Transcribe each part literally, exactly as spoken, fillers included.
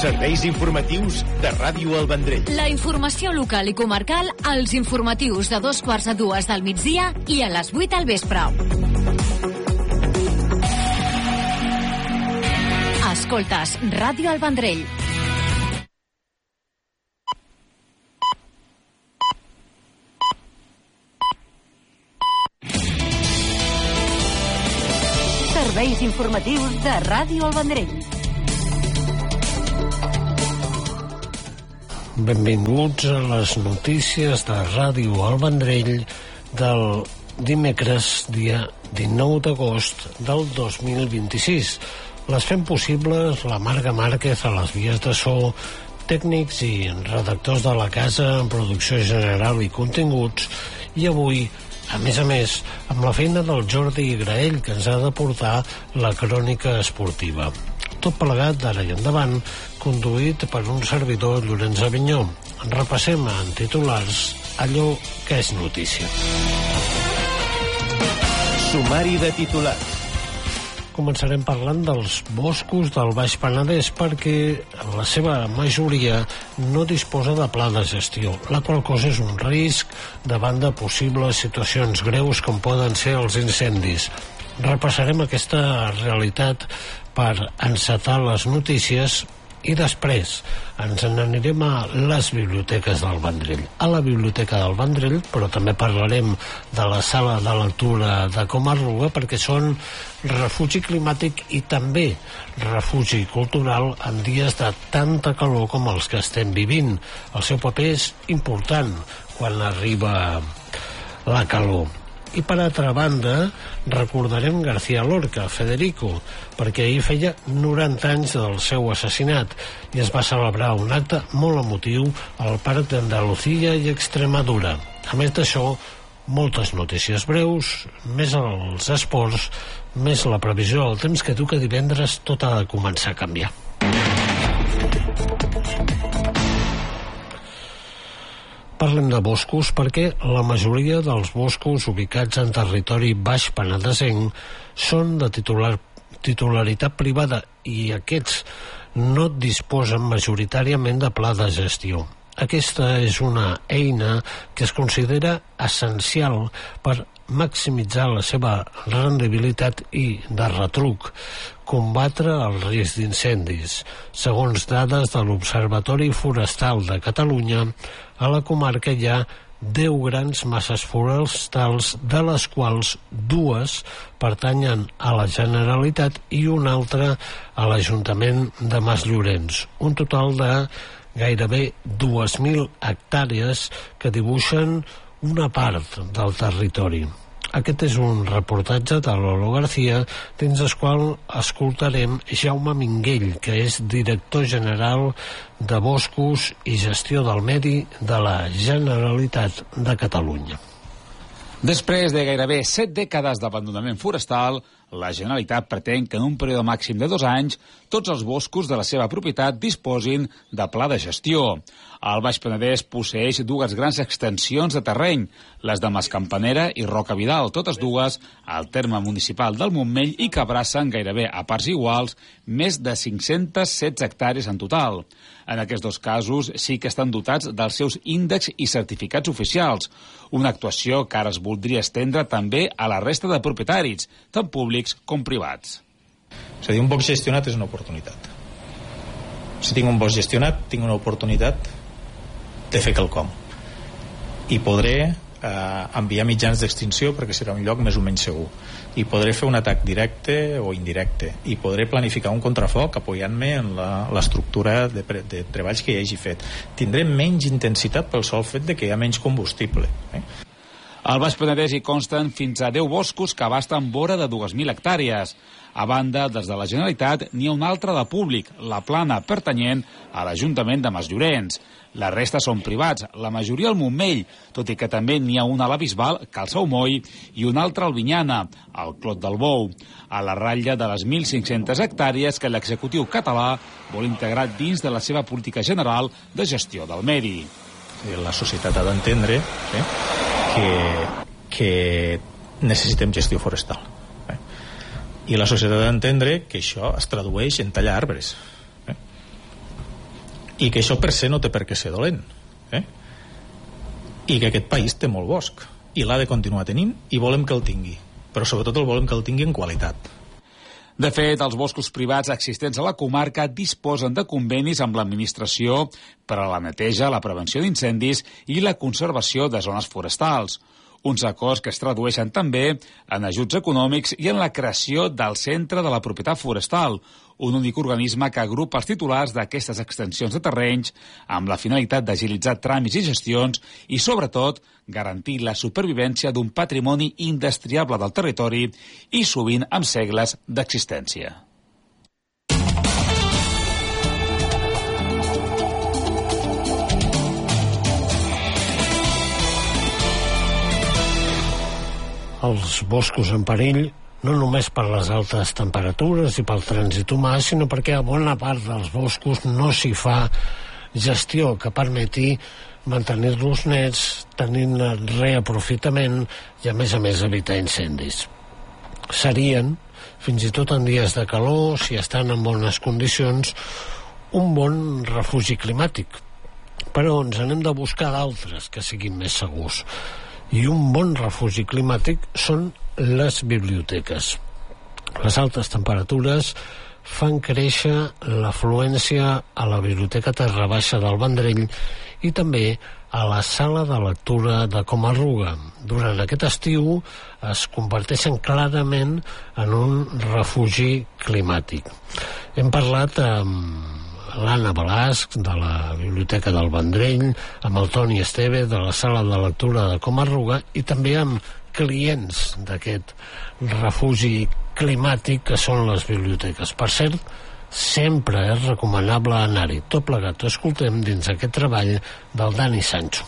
Serveis informatius de Ràdio El Vendrell. La informació local i comarcal als informatius de dos quarts a dues del migdia i a les vuit al vespre. Escoltes Ràdio El Vendrell. Serveis informatius de Ràdio El Vendrell. Benvinguts a les notícies de Ràdio El Vendrell del dimecres, dia dinou d'agost del dos mil vint-i-sis. Les fem possibles la Marga Márquez a les vies de so, tècnics i redactors de la casa en producció general i continguts, i avui, a més a més, amb la feina del Jordi Graell, que ens ha de portar la crònica esportiva. Tot plegat d'ara i endavant, conduït per un servidor, Llorenç Avinyó. Repassem en titulars allò que és notícia. Sumari de titulars. Començarem parlant dels boscos del Baix Penedès perquè la seva majoria no disposa de pla de gestió, la qual cosa és un risc davant de possibles situacions greus com poden ser els incendis. Repassarem aquesta realitat per encetar les notícies i després ens n'anirem a les biblioteques del Vendrell. A la biblioteca del Vendrell, però també parlarem de la sala de lectura de Comarruga perquè són refugi climàtic i també refugi cultural en dies de tanta calor com els que estem vivint. El seu paper és important quan arriba la calor. I per altra banda, recordarem García Lorca, Federico, perquè ahir feia noranta anys del seu assassinat i es va celebrar un acte molt emotiu al Parc d'Andalucía i Extremadura. A més d'això, moltes notícies breus, més els esports, més la previsió del temps que diu que divendres tot ha de començar a canviar. Parlem de boscos perquè la majoria dels boscos ubicats en territori baix penedesenc són de titular, titularitat privada i aquests no disposen majoritàriament de pla de gestió. Aquesta és una eina que es considera essencial per maximitzar la seva rendibilitat i, de retruc, combatre el risc d'incendis. Segons dades de l'Observatori Forestal de Catalunya, a la comarca hi ha deu grans masses forestals, de les quals dues pertanyen a la Generalitat i una altra a l'Ajuntament de Masllorenç. Un total de gairebé dues mil hectàrees que dibuixen una part del territori. Aquest és un reportatge de Lolo García, dins el qual escoltarem Jaume Minguell, que és director general de Boscos i Gestió del Medi de la Generalitat de Catalunya. Després de gairebé set dècades d'abandonament forestal, la Generalitat pretén que en un període màxim de dos anys tots els boscos de la seva propietat disposin de pla de gestió. El Baix Penedès posseeix dues grans extensions de terreny, les de Mascampanera i Roca Vidal, totes dues al terme municipal del Montmell i que abracen gairebé a parts iguals més de cinc-centes setze hectàrees en total. En aquests dos casos sí que estan dotats dels seus índexs i certificats oficials, una actuació que ara es voldria estendre també a la resta de propietaris, tant públics com privats. És a dir, un bosc gestionat és una oportunitat. Si tinc un bosc gestionat, tinc una oportunitat de fer quelcom. I podré eh, enviar mitjans d'extinció perquè serà un lloc més o menys segur. I podré fer un atac directe o indirecte. I podré planificar un contrafoc apoyant-me en l'estructura de, de treballs que hi hagi fet. Tindré menys intensitat pel sol fet de que hi ha menys combustible. Eh? Al Baix Penedès hi consten fins a deu boscos que abasten vora de dues mil hectàrees. A banda, des de la Generalitat, n'hi ha un altre de públic, la Plana, pertanyent a l'Ajuntament de Masllorenç. La resta són privats, la majoria al Montmell, tot i que també n'hi ha un a la Bisbal, Cal Saumoll, i un altre al Vinyana, al Clot del Bou, a la ratlla de les mil cinc-centes hectàrees que l'executiu català vol integrar dins de la seva política general de gestió del medi. La societat ha d'entendre eh, que, que necessitem gestió forestal. Eh? I la societat ha d'entendre que això es tradueix en tallar arbres. Eh? i que això per se no té per què ser dolent, eh? I que aquest país té molt bosc i l'ha de continuar tenint i volem que el tingui, però sobretot el volem que el tingui en qualitat. De fet, els boscos privats existents a la comarca disposen de convenis amb l'administració per a la neteja, la prevenció d'incendis i la conservació de zones forestals. Uns acords que es tradueixen també en ajuts econòmics i en la creació del Centre de la Propietat Forestal, un únic organisme que agrupa els titulars d'aquestes extensions de terrenys amb la finalitat d'agilitzar tràmits i gestions i, sobretot, garantir la supervivència d'un patrimoni indestriable del territori i sovint amb segles d'existència. Els boscos en perill no només per les altes temperatures i pel trànsit humà, sinó perquè a bona part dels boscos no s'hi fa gestió que permeti mantenir-los nets, tenint reaprofitament i, a més a més, evitar incendis. Serien, fins i tot en dies de calor, si estan en bones condicions, un bon refugi climàtic. Però ens n'hem de buscar d'altres que siguin més segurs. I un bon refugi climàtic són les biblioteques. Les altes temperatures fan créixer l'afluència a la Biblioteca Terra Baixa del Vendrell i també a la sala de lectura de Coma-ruga. Durant aquest estiu es converteixen clarament en un refugi climàtic. Hem parlat amb l'Anna Balasc, de la Biblioteca del Vendrell, amb el Toni Esteve, de la sala de lectura de Coma-ruga, i també amb clients d'aquest refugi climàtic que són les biblioteques. Per cert, sempre és recomanable anar-hi. Tot plegat ho escoltem dins aquest treball del Dani Sancho.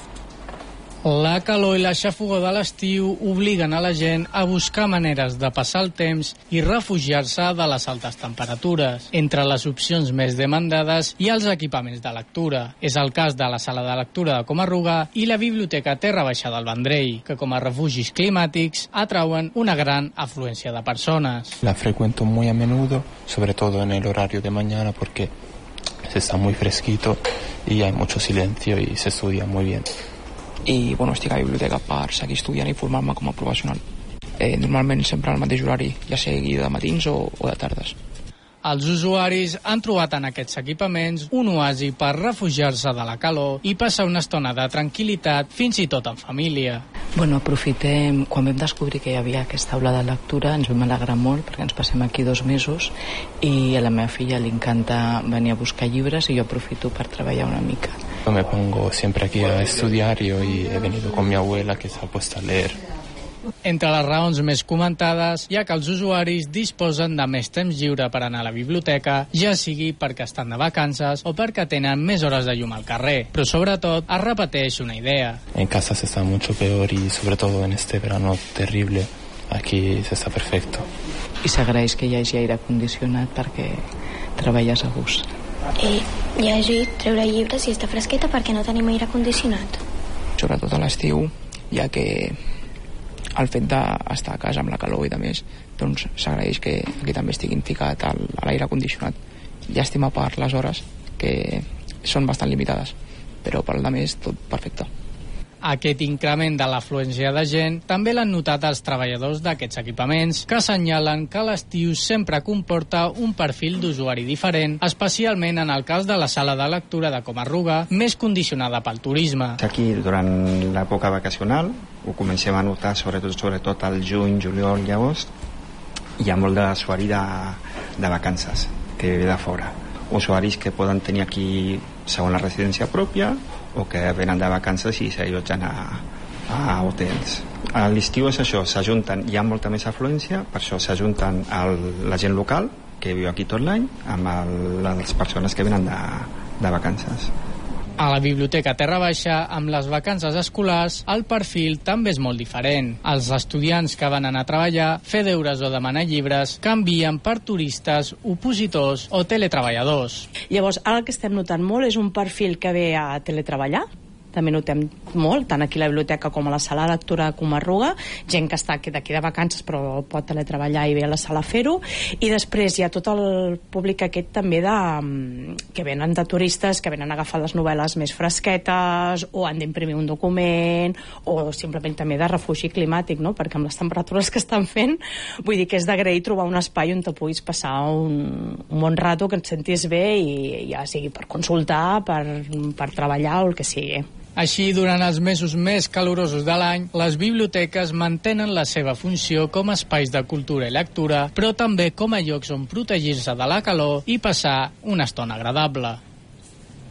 La calor i la xafogor de l'estiu obliguen a la gent a buscar maneres de passar el temps i refugiar-se de les altes temperatures. Entre les opcions més demandades hi ha els equipaments de lectura. És el cas de la sala de lectura de Coma-ruga i la Biblioteca Terra Baixa del Vendrell, que com a refugis climàtics atrauen una gran afluència de persones. La frecuento muy a menudo, sobre todo en el horario de mañana, porque se está muy fresquito y hay mucho silencio y se estudia muy bien. I bueno, estic a la biblioteca per seguir estudiant i formar-me com a professional. Eh, normalment sempre al mateix horari, ja sigui de matins o, o de tardes. Els usuaris han trobat en aquests equipaments un oasi per refugiar-se de la calor i passar una estona de tranquil·litat, fins i tot en família. Bueno, aprofitem, quan vam descobrir que hi havia aquesta aula de lectura, ens vam alegrar molt perquè ens passem aquí dos mesos i a la meva filla li encanta venir a buscar llibres i jo aprofito per treballar una mica. Me pongo siempre aquí a estudiar y hoy he venido con mi abuela que se ha puesto a leer. Entre les raons més comentades hi ha que els usuaris disposen de més temps lliure per anar a la biblioteca, ja sigui perquè estan de vacances o perquè tenen més hores de llum al carrer. Però sobretot es repeteix una idea. En casa se está mucho peor y sobre todo en este verano terrible, aquí se está perfecto. I s'agraeix que hi hagi aire condicionat perquè treballes a gust. I llegir, treure llibres i estar fresqueta perquè no tenim aire condicionat. Sobretot a l'estiu, ja que el fet d'estar a casa amb la calor i de més, doncs s'agraeix que aquí també estiguin ficat a l'aire condicionat. Llàstima per les hores, que són bastant limitades, però per la més tot perfecte. Aquest increment de l'afluència de gent també l'han notat els treballadors d'aquests equipaments, que assenyalen que l'estiu sempre comporta un perfil d'usuari diferent, especialment en el cas de la sala de lectura de Coma-ruga, més condicionada pel turisme. Aquí, durant l'època vacacional, ho comencem a notar sobretot, sobretot al juny, juliol i agost, hi ha molt d'usuari de, de vacances que ve de fora. Usuaris que poden tenir aquí segona residència pròpia o que venen de vacances i s'allotgen a, a hotels. A l'estiu és això, s'ajunten, hi ha molta més afluència, per això s'ajunten el, la gent local que viu aquí tot l'any amb el, les persones que venen de, de vacances. A la Biblioteca Terra Baixa, amb les vacances escolars, el perfil també és molt diferent. Els estudiants que van anar a treballar, fer deures o demanar llibres canvien per turistes, opositors o teletreballadors. Llavors, ara el que estem notant molt és un perfil que ve a teletreballar, també notem molt, tant aquí a la biblioteca com a la sala de lectura de Comarruga, gent que està aquí d'aquí de vacances però pot teletreballar i ve a la sala a fer-ho, i després hi ha tot el públic aquest també de, que venen de turistes, que venen a agafar les novel·les més fresquetes, o han d'imprimir un document, o simplement també de refugi climàtic, no? Perquè amb les temperatures que estan fent, vull dir que és d'agrair trobar un espai on te puguis passar un, un bon rato, que et sentis bé, i ja sigui per consultar, per, per treballar o el que sigui. Així, durant els mesos més calorosos de l'any, les biblioteques mantenen la seva funció com a espais de cultura i lectura, però també com a llocs on protegir-se de la calor i passar una estona agradable.